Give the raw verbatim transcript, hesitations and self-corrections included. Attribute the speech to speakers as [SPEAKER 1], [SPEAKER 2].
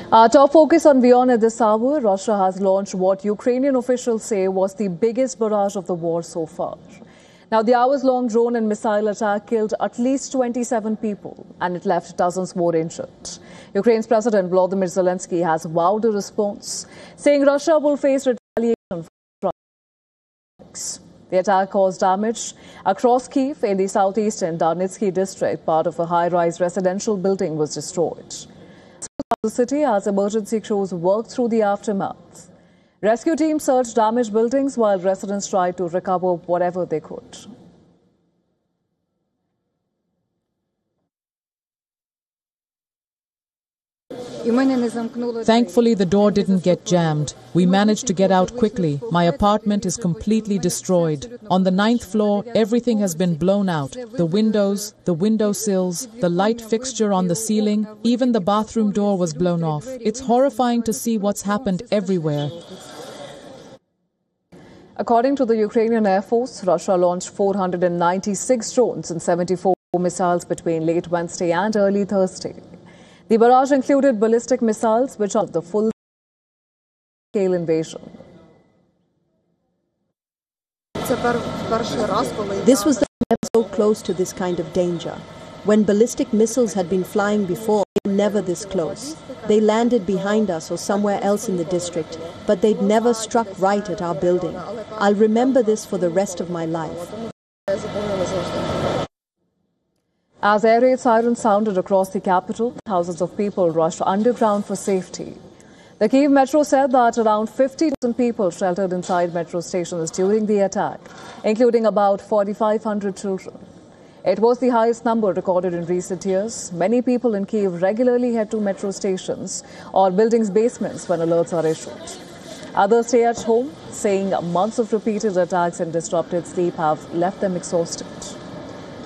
[SPEAKER 1] Our top focus on WION at this hour. Russia has launched what Ukrainian officials say was the biggest barrage of the war so far. Now, the hours-long drone and missile attack killed at least twenty-seven people, and it left dozens more injured. Ukraine's President Volodymyr Zelensky has vowed a response, saying Russia will face retaliation from strikes. The attack caused damage across Kyiv in the southeastern Donetsky district. Part of a high-rise residential building was destroyed. The city as emergency crews worked through the aftermath. Rescue teams searched damaged buildings while residents tried to recover whatever they could.
[SPEAKER 2] Thankfully, the door didn't get jammed. We managed to get out quickly. My apartment is completely destroyed. On the ninth floor, everything has been blown out. The windows, the windowsills, the light fixture on the ceiling, even the bathroom door was blown off. It's horrifying to see what's happened everywhere.
[SPEAKER 1] According to the Ukrainian Air Force, Russia launched four hundred ninety-six drones and seventy-four missiles between late Wednesday and early Thursday. The barrage included ballistic missiles, which are the full-scale invasion.
[SPEAKER 3] This was the first so close to this kind of danger. When ballistic missiles had been flying before, they were never this close. They landed behind us or somewhere else in the district, but they'd never struck right at our building. I'll remember this for the rest of my life.
[SPEAKER 1] As air raid sirens sounded across the capital, thousands of people rushed underground for safety. The Kyiv Metro said that around fifty thousand people sheltered inside metro stations during the attack, including about forty-five hundred children. It was the highest number recorded in recent years. Many people in Kyiv regularly head to metro stations or buildings' basements when alerts are issued. Others stay at home, saying months of repeated attacks and disrupted sleep have left them exhausted.